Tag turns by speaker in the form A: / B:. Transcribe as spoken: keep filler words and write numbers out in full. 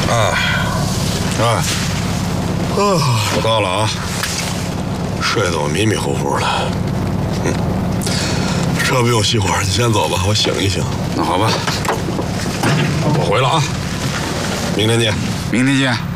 A: 啊，哎，啊，我到了啊，睡得我迷迷糊糊的。嗯，车不用熄火，你先走吧，我醒一醒。
B: 那好吧，
A: 我回了啊，明天见。
B: 明天见。